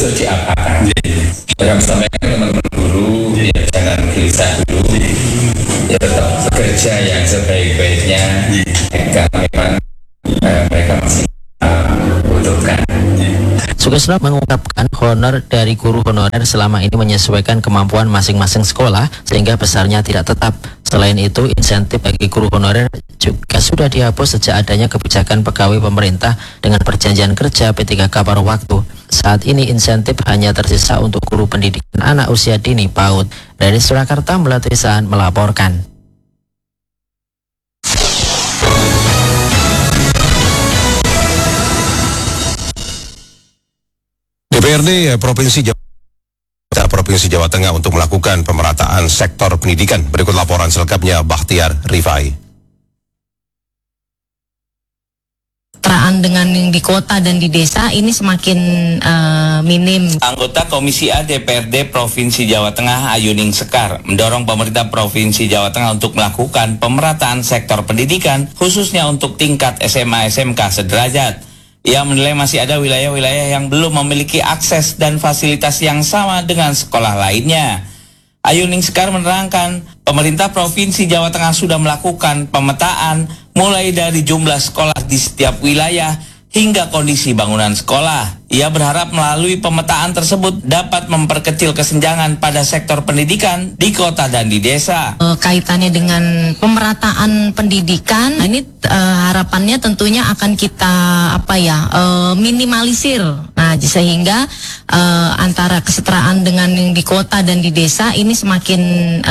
terus diapakan. Saya sampaikan teman-teman guru, ya jangan gelisah dulu, ya tetap bekerja yang sebaik-baiknya, karena memang mereka masih membutuhkan. Sukesna mengungkapkan honor dari guru honorer selama ini menyesuaikan kemampuan masing-masing sekolah sehingga besarnya tidak tetap. Selain itu, insentif bagi guru honorer juga sudah dihapus sejak adanya kebijakan pegawai pemerintah dengan perjanjian kerja P3K paruh waktu. Saat ini insentif hanya tersisa untuk guru pendidikan anak usia dini PAUD. Dari Surakarta, Melati Saan melaporkan. DPRD Provinsi Jawa Tengah untuk melakukan pemerataan sektor pendidikan. Berikut laporan selengkapnya Bakhtiar Rifai. Kesetaraan dengan yang di kota dan di desa ini semakin minim. Anggota Komisi A DPRD Provinsi Jawa Tengah Ayuning Sekar mendorong pemerintah Provinsi Jawa Tengah untuk melakukan pemerataan sektor pendidikan khususnya untuk tingkat SMA SMK sederajat. Ia menilai masih ada wilayah-wilayah yang belum memiliki akses dan fasilitas yang sama dengan sekolah lainnya. Ayuning Sekar menerangkan, pemerintah Provinsi Jawa Tengah sudah melakukan pemetaan mulai dari jumlah sekolah di setiap wilayah hingga kondisi bangunan sekolah. Ia berharap melalui pemetaan tersebut dapat memperkecil kesenjangan pada sektor pendidikan di kota dan di desa. Kaitannya dengan pemerataan pendidikan, ini harapannya tentunya akan kita minimalisir. Nah, sehingga antara kesetaraan dengan yang di kota dan di desa ini semakin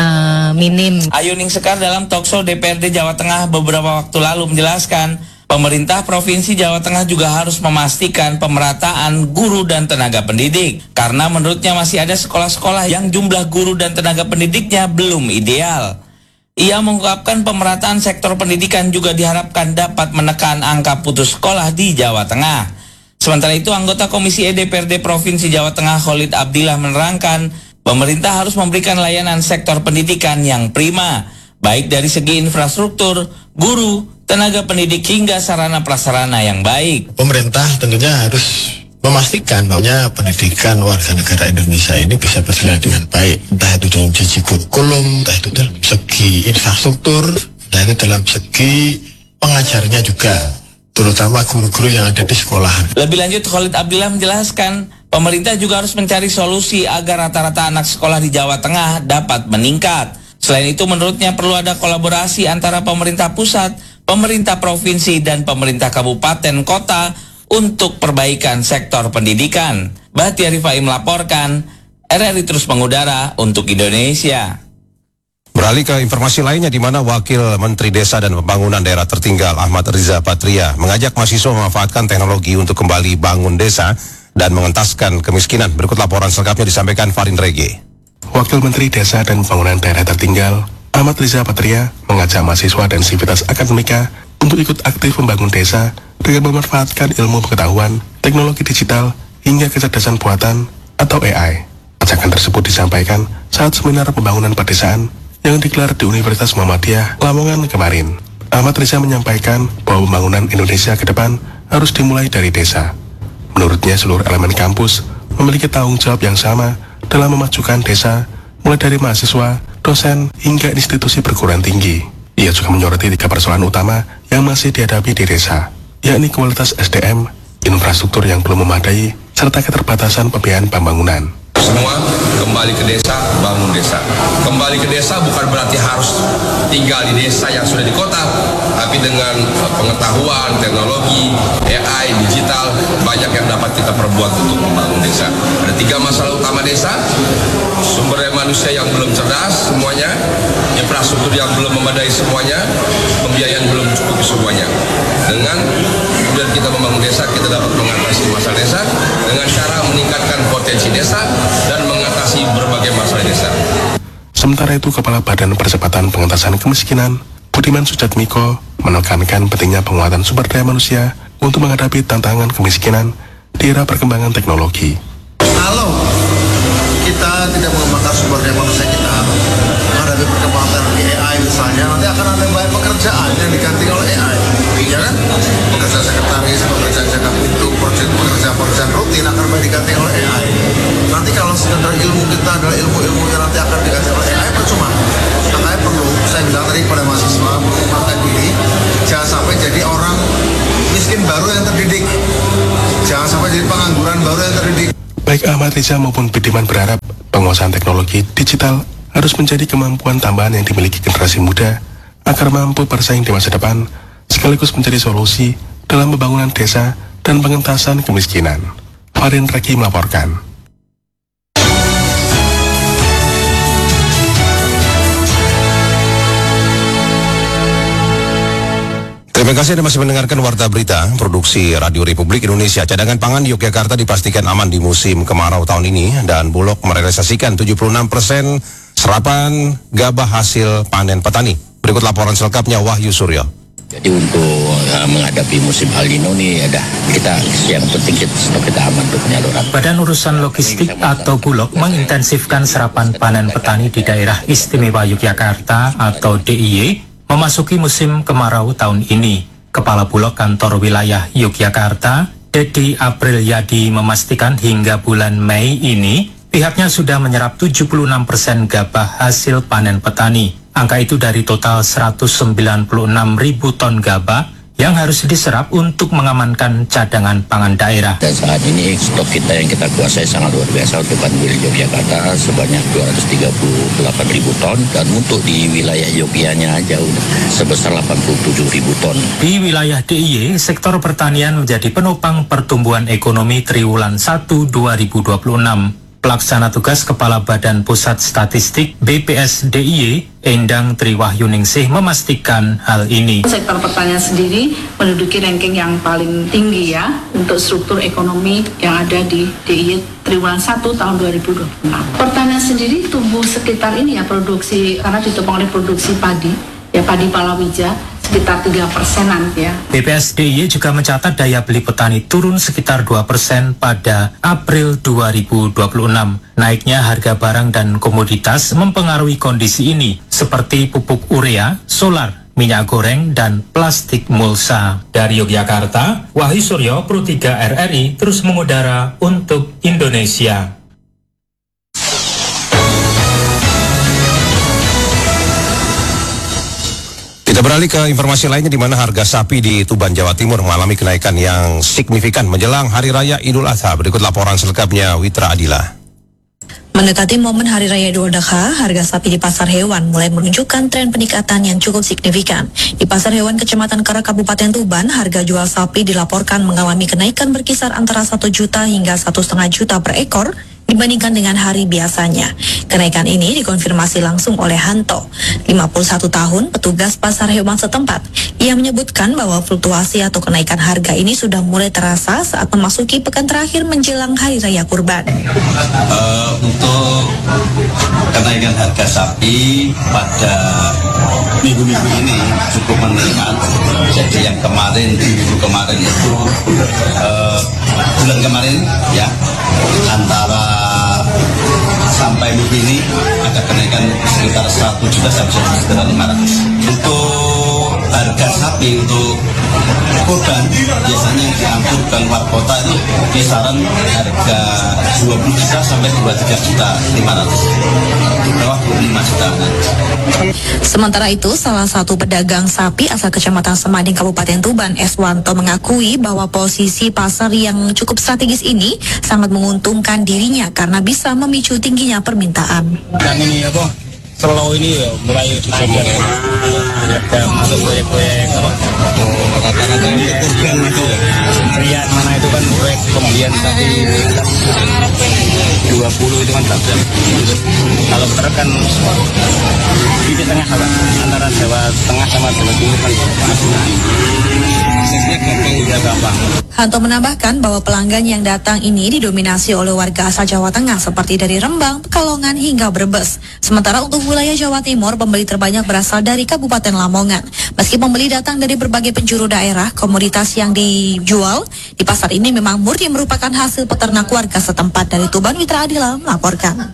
minim. Ayuning Sekar dalam talkshow DPRD Jawa Tengah beberapa waktu lalu menjelaskan, pemerintah Provinsi Jawa Tengah juga harus memastikan pemerataan guru dan tenaga pendidik. Karena menurutnya masih ada sekolah-sekolah yang jumlah guru dan tenaga pendidiknya belum ideal. Ia mengungkapkan pemerataan sektor pendidikan juga diharapkan dapat menekan angka putus sekolah di Jawa Tengah. Sementara itu, anggota Komisi E DPRD Provinsi Jawa Tengah Khalid Abdillah menerangkan, pemerintah harus memberikan layanan sektor pendidikan yang prima, baik dari segi infrastruktur, guru, tenaga pendidik hingga sarana prasarana yang baik. Pemerintah tentunya harus memastikan bahwa pendidikan warga negara Indonesia ini bisa berjalan dengan baik, entah itu dalam segi kurikulum, entah itu dalam segi infrastruktur, entah itu dalam segi pengajarnya juga, terutama guru-guru yang ada di sekolah. Lebih lanjut, Khalid Abdillah menjelaskan, pemerintah juga harus mencari solusi agar rata-rata anak sekolah di Jawa Tengah dapat meningkat. Selain itu, menurutnya perlu ada kolaborasi antara pemerintah pusat, pemerintah provinsi, dan pemerintah kabupaten kota untuk perbaikan sektor pendidikan. Bakhtiar Rifai melaporkan, RRI terus mengudara untuk Indonesia. Beralih ke informasi lainnya, di mana Wakil Menteri Desa dan Pembangunan Daerah Tertinggal Ahmad Riza Patria mengajak mahasiswa memanfaatkan teknologi untuk kembali bangun desa dan mengentaskan kemiskinan. Berikut laporan selengkapnya disampaikan Farin Rege. Wakil Menteri Desa dan Pembangunan Daerah Tertinggal Ahmad Riza Patria mengajak mahasiswa dan sivitas akademika untuk ikut aktif membangun desa dengan memanfaatkan ilmu pengetahuan, teknologi digital, hingga kecerdasan buatan atau AI. Ajakan tersebut disampaikan saat seminar pembangunan pedesaan yang digelar di Universitas Muhammadiyah, Lamongan kemarin. Ahmad Riza menyampaikan bahwa pembangunan Indonesia ke depan harus dimulai dari desa. Menurutnya, seluruh elemen kampus memiliki tanggung jawab yang sama dalam memajukan desa, mulai dari mahasiswa, dosen, hingga institusi perguruan tinggi. Ia juga menyoroti 3 persoalan utama yang masih dihadapi di desa, yakni kualitas SDM, infrastruktur yang belum memadai, serta keterbatasan pembiayaan pembangunan. Semua kembali ke desa, bangun desa. Kembali ke desa bukan berarti harus tinggal di desa yang sudah di kota, tapi dengan pengetahuan, teknologi, AI, digital, banyak yang dapat kita perbuat untuk membangun desa. Ada 3 masalah utama desa: sumber daya manusia yang belum cerdas semuanya, infrastruktur yang belum memadai semuanya, pembiayaan belum cukup semuanya. Dengan kemudian kita membangun desa, kita dapat mengatasi masalah desa dengan cara meningkatkan potensi desa dan mengatasi berbagai masalah desa. Sementara itu, Kepala Badan Percepatan Pengentasan Kemiskinan, Budiman Sujatmiko, menekankan pentingnya penguatan sumber daya manusia untuk menghadapi tantangan kemiskinan di era perkembangan teknologi. Kalau kita tidak mengembangkan sumber daya manusia kita menghadapi perkembangan teknologi AI misalnya, nanti akan ada banyak pekerjaan yang diganti oleh AI, ya kan? Pekerjaan sekretaris, pekerjaan jaga pintu, pekerjaan rutin akan banyak diganti oleh AI. adalah ilmu-ilmu yang nanti akan dikaji oleh AI percuma. Makanya perlu saya bilang tadi pada mahasiswa partai diri, jangan sampai jadi orang miskin baru yang terdidik, jangan sampai jadi pengangguran baru yang terdidik. Baik Ahmad Riza maupun Budiman berharap penguasaan teknologi digital harus menjadi kemampuan tambahan yang dimiliki generasi muda agar mampu bersaing di masa depan, sekaligus menjadi solusi dalam pembangunan desa dan pengentasan kemiskinan. Farin Reki melaporkan. Terima kasih Anda masih mendengarkan Warta Berita, produksi Radio Republik Indonesia. Cadangan pangan di Yogyakarta dipastikan aman di musim kemarau tahun ini dan Bulog merealisasikan 76% serapan gabah hasil panen petani. Berikut laporan selengkapnya Wahyu Suryo. Jadi untuk menghadapi musim El Nino ini ada yang penting stok kita aman untuk penyaluran. Badan Urusan Logistik atau Bulog mengintensifkan serapan panen petani di daerah istimewa Yogyakarta atau DIY memasuki musim kemarau tahun ini. Kepala Bulog Kantor Wilayah Yogyakarta, Dedi Aprilyadi memastikan hingga bulan Mei ini, pihaknya sudah menyerap 76% gabah hasil panen petani. Angka itu dari total 196.000 ton gabah yang harus diserap untuk mengamankan cadangan pangan daerah. Dan saat ini stok kita yang kita kuasai sangat luar biasa untuk wilayah Yogyakarta sebanyak 238.000 ton dan untuk di wilayah Yogyanya aja sebesar 87.000 ton. Di wilayah DIY, sektor pertanian menjadi penopang pertumbuhan ekonomi triwulan 1 2026. Pelaksana tugas Kepala Badan Pusat Statistik BPS DIY, Endang Triwahyuningsih memastikan hal ini. Sektor pertanian sendiri menduduki ranking yang paling tinggi ya untuk struktur ekonomi yang ada di DIY triwulan 1 tahun 2026. Pertanian sendiri tumbuh sekitar ini ya produksi karena ditopang oleh produksi padi, ya padi palawija sekitar 3%-an ya. BPS DIY juga mencatat daya beli petani turun sekitar 2% pada April 2026. Naiknya harga barang dan komoditas mempengaruhi kondisi ini, seperti pupuk urea, solar, minyak goreng, dan plastik mulsa. Dari Yogyakarta, Wahyu Suryo, Pro 3 RRI, terus mengudara untuk Indonesia. Kita beralih ke informasi lainnya di mana harga sapi di Tuban, Jawa Timur mengalami kenaikan yang signifikan menjelang Hari Raya Idul Adha. Berikut laporan selengkapnya Witra Adila. Mendekati momen Hari Raya Idul Adha, harga sapi di pasar hewan mulai menunjukkan tren peningkatan yang cukup signifikan. Di pasar hewan Kecamatan Karak, Kabupaten Tuban, harga jual sapi dilaporkan mengalami kenaikan berkisar antara 1 juta hingga 1,5 juta per ekor dibandingkan dengan hari biasanya. Kenaikan ini dikonfirmasi langsung oleh Hanto, 51 tahun, petugas pasar hewan setempat. Ia menyebutkan bahwa fluktuasi atau kenaikan harga ini sudah mulai terasa saat memasuki pekan terakhir menjelang Hari Raya Kurban. Untuk kenaikan harga sapi pada minggu-minggu ini cukup meningkat. Jadi yang kemarin, minggu kemarin itu bulan kemarin ya antara sampai minggu ini ada kenaikan sekitar 1 juta sampai sekitar 500. Untuk harga sapi untuk kurban biasanya yang diangkut ke luar kota itu kisaran harga 20 juta sampai 23 juta 500 di bawah 25 juta. Sementara itu, salah satu pedagang sapi asal Kecamatan Semading, Kabupaten Tuban, Eswanto, mengakui bahwa posisi pasar yang cukup strategis ini sangat menguntungkan dirinya karena bisa memicu tingginya permintaan. Dan ini apa? Selalu ini ya, mulai dicoba ada masuk proyek-proyek apa? Rata-rata untuk kurban itu ya. Lihat mana itu kan proyek pembelian tapi 20 itu kan tak. Kalau truk kan di tengah antara Jawa Tengah sama Jawa Timur kan gampang. Hanto menambahkan bahwa pelanggan yang datang ini didominasi oleh warga asal Jawa Tengah seperti dari Rembang, Pekalongan hingga Brebes. Sementara untuk wilayah Jawa Timur, pembeli terbanyak berasal dari Kabupaten Lamongan. Meski pembeli datang dari berbagai penjuru daerah, komoditas yang dijual di pasar ini memang murni merupakan hasil peternak warga setempat. Dari Tuban, Witra Adila melaporkan.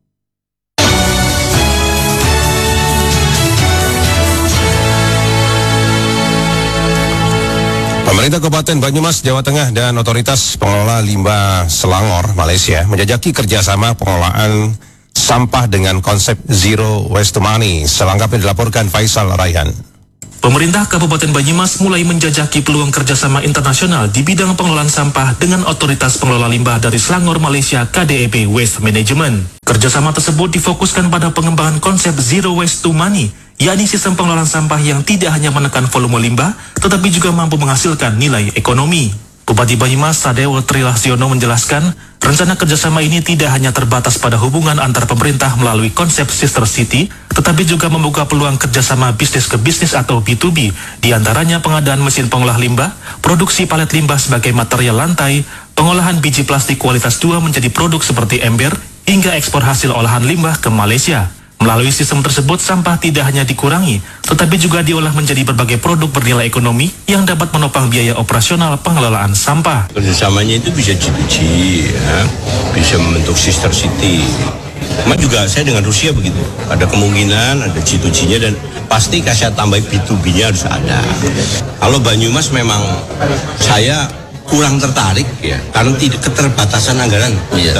Pemerintah Kabupaten Banyumas, Jawa Tengah dan Otoritas Pengelola Limbah Selangor, Malaysia menjajaki kerjasama pengelolaan sampah dengan konsep Zero Waste to Money. Selengkapnya dilaporkan Faisal Raihan. Pemerintah Kabupaten Banyumas mulai menjajaki peluang kerjasama internasional di bidang pengelolaan sampah dengan Otoritas Pengelola Limbah dari Selangor, Malaysia KDEB Waste Management. Kerjasama tersebut difokuskan pada pengembangan konsep Zero Waste to Money, yakni sistem pengelolaan sampah yang tidak hanya menekan volume limbah, tetapi juga mampu menghasilkan nilai ekonomi. Bupati Banyumas Sadewo Trilasyono menjelaskan, rencana kerjasama ini tidak hanya terbatas pada hubungan antar pemerintah melalui konsep Sister City, tetapi juga membuka peluang kerjasama bisnis ke bisnis atau B2B, diantaranya pengadaan mesin pengolah limbah, produksi palet limbah sebagai material lantai, pengolahan biji plastik kualitas 2 menjadi produk seperti ember, hingga ekspor hasil olahan limbah ke Malaysia. Melalui sistem tersebut, sampah tidak hanya dikurangi, tetapi juga diolah menjadi berbagai produk bernilai ekonomi yang dapat menopang biaya operasional pengelolaan sampah. Kerjasamanya itu bisa G2G, ya, bisa membentuk sister city. Cuma juga saya dengan Rusia begitu, ada kemungkinan ada G2G-nya dan pasti saya tambah B2B-nya harus ada. Kalau Banyumas memang saya kurang tertarik ya, karena tidak keterbatasan anggaran.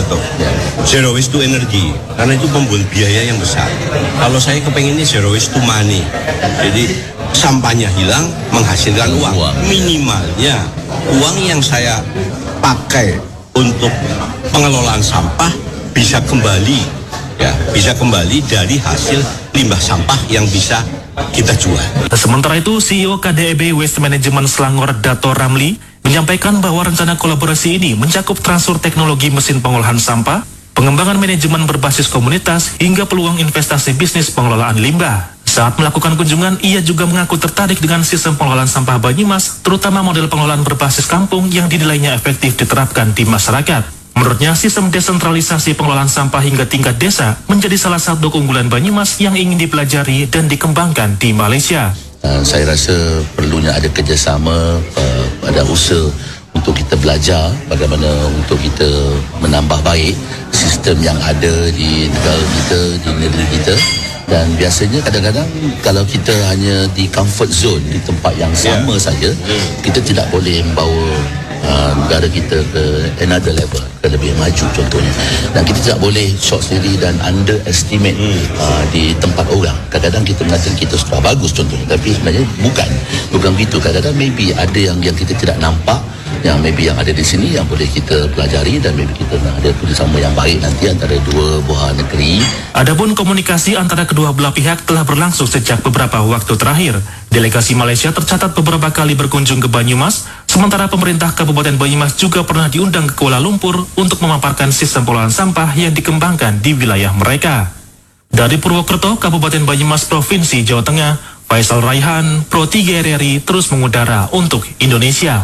Zero waste to energy, karena itu membuat biaya yang besar. Kalau saya kepengennya zero waste to money, jadi sampahnya hilang menghasilkan uang. Minimalnya uang yang saya pakai untuk pengelolaan sampah bisa kembali, ya, bisa kembali dari hasil limbah sampah yang bisa kita jual. Sementara itu, CEO KDEB Waste Management Selangor Dato Ramli menyampaikan bahwa rencana kolaborasi ini mencakup transfer teknologi mesin pengolahan sampah, pengembangan manajemen berbasis komunitas, hingga peluang investasi bisnis pengelolaan limbah. Saat melakukan kunjungan, ia juga mengaku tertarik dengan sistem pengelolaan sampah Banyumas, terutama model pengelolaan berbasis kampung yang dinilainya efektif diterapkan di masyarakat. Menurutnya, sistem desentralisasi pengelolaan sampah hingga tingkat desa menjadi salah satu keunggulan Banyumas yang ingin dipelajari dan dikembangkan di Malaysia. Saya rasa perlunya ada kerjasama, ada usaha untuk kita belajar bagaimana untuk kita menambah baik sistem yang ada di negara kita, di negeri kita. Dan biasanya kadang-kadang kalau kita hanya di comfort zone, di tempat yang sama saja, kita tidak boleh membawa negara kita ke another level, ke lebih maju contohnya. Dan kita tidak boleh short sendiri dan underestimate di tempat orang. Kadang-kadang kita mengatakan kita sudah bagus contohnya, tapi sebenarnya bukan begitu. Kadang-kadang maybe ada yang kita tidak nampak, yang maybe yang ada di sini yang boleh kita pelajari, dan maybe kita ada kerjasama yang baik nanti antara dua buah negeri. Adapun komunikasi antara kedua belah pihak telah berlangsung sejak beberapa waktu terakhir. Delegasi Malaysia tercatat beberapa kali berkunjung ke Banyumas, sementara pemerintah Kabupaten Banyumas juga pernah diundang ke Kuala Lumpur untuk memaparkan sistem pengelolaan sampah yang dikembangkan di wilayah mereka. Dari Purwokerto, Kabupaten Banyumas, Provinsi Jawa Tengah, Faisal Raihan, Pro 3 RRI terus mengudara untuk Indonesia.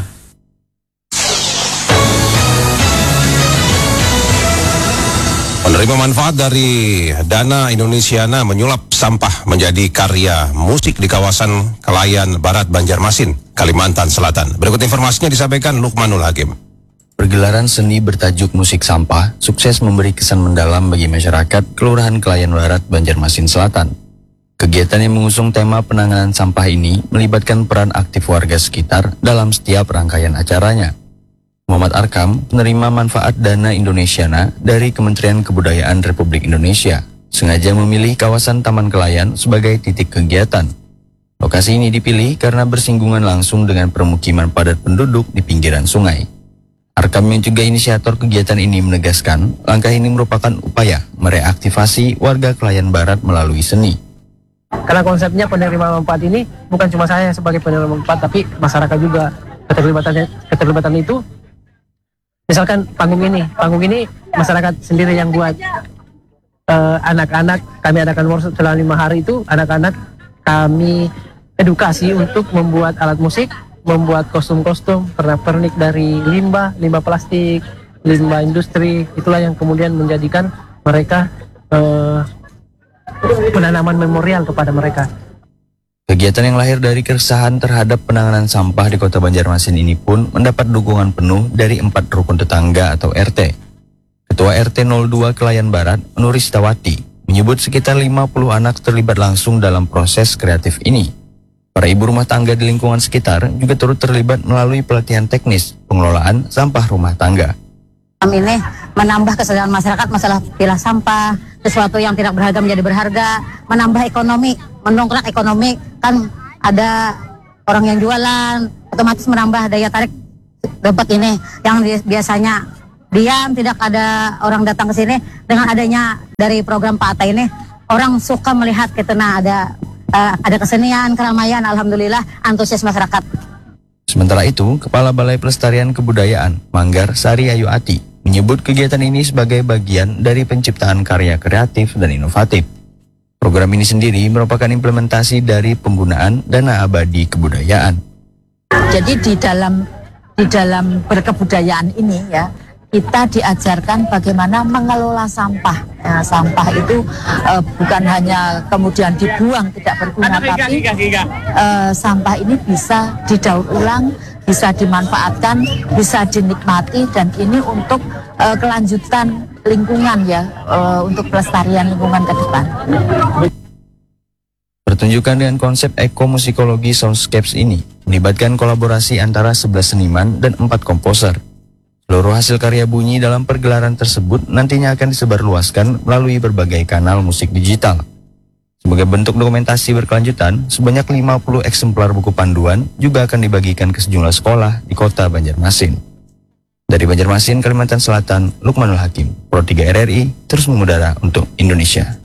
Penerima manfaat dari dana Indonesiana menyulap sampah menjadi karya musik di kawasan Kelayan Barat, Banjarmasin, Kalimantan Selatan. Berikut informasinya disampaikan Lukmanul Hakim. Pergelaran seni bertajuk Musik Sampah sukses memberi kesan mendalam bagi masyarakat Kelurahan Kelayan Barat, Banjarmasin Selatan. Kegiatan yang mengusung tema penanganan sampah ini melibatkan peran aktif warga sekitar dalam setiap rangkaian acaranya. Muhammad Arkam, penerima manfaat dana Indonesiana dari Kementerian Kebudayaan Republik Indonesia, sengaja memilih kawasan Taman Kelayan sebagai titik kegiatan. Lokasi ini dipilih karena bersinggungan langsung dengan permukiman padat penduduk di pinggiran sungai. Arkam yang juga inisiator kegiatan ini menegaskan, langkah ini merupakan upaya mereaktivasi warga Kelayan Barat melalui seni. Karena konsepnya penerima manfaat ini bukan cuma saya sebagai penerima manfaat, tapi masyarakat juga. Keterlibatan itu, misalkan panggung ini masyarakat sendiri yang buat. Anak-anak kami adakan workshop selama 5 hari itu, anak-anak kami edukasi untuk membuat alat musik, membuat kostum-kostum, pernak-pernik dari limbah plastik, limbah industri. Itulah yang kemudian menjadikan mereka penanaman memorial kepada mereka. Kegiatan yang lahir dari keresahan terhadap penanganan sampah di Kota Banjarmasin ini pun mendapat dukungan penuh dari 4 rukun tetangga atau RT. Ketua RT 02 Kelayan Barat, Nuristawati, menyebut sekitar 50 anak terlibat langsung dalam proses kreatif ini. Para ibu rumah tangga di lingkungan sekitar juga turut terlibat melalui pelatihan teknis pengelolaan sampah rumah tangga. Ini menambah kesadaran masyarakat masalah pilah sampah, sesuatu yang tidak berharga menjadi berharga, menambah ekonomi, mendongkrak ekonomi. Kan ada orang yang jualan, otomatis menambah daya tarik dapat ini. Yang biasanya diam, tidak ada orang datang ke sini. Dengan adanya dari program Pak Atta ini, orang suka melihat gitu. Nah, ada kesenian, keramaian, alhamdulillah antusias masyarakat. Sementara itu, Kepala Balai Pelestarian Kebudayaan, Manggar Sari Ayu Ati, menyebut kegiatan ini sebagai bagian dari penciptaan karya kreatif dan inovatif. Program ini sendiri merupakan implementasi dari penggunaan dana abadi kebudayaan. Jadi di dalam berkebudayaan ini ya, kita diajarkan bagaimana mengelola sampah. Nah, sampah itu bukan hanya kemudian dibuang tidak berguna, tapi sampah ini bisa didaur ulang, bisa dimanfaatkan, bisa dinikmati, dan ini untuk kelanjutan lingkungan ya, untuk pelestarian lingkungan ke depan. Pertunjukan dengan konsep ekomusikologi Soundscapes ini melibatkan kolaborasi antara 11 seniman dan 4 komposer. Seluruh hasil karya bunyi dalam pergelaran tersebut nantinya akan disebarluaskan melalui berbagai kanal musik digital. Sebagai bentuk dokumentasi berkelanjutan, sebanyak 50 eksemplar buku panduan juga akan dibagikan ke sejumlah sekolah di kota Banjarmasin. Dari Banjarmasin, Kalimantan Selatan, Lukmanul Hakim, Pro 3 RRI, terus mengudara untuk Indonesia.